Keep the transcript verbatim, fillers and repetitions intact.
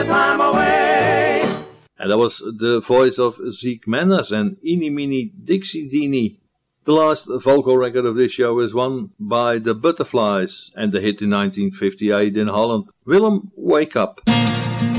time away. And that was the voice of Zeke Manners and Eenie Meenie Dixie Deenie. The last vocal record of this show is one by the Butterflies and the hit in nineteen fifty-eight in Holland, Willem, Wake Up.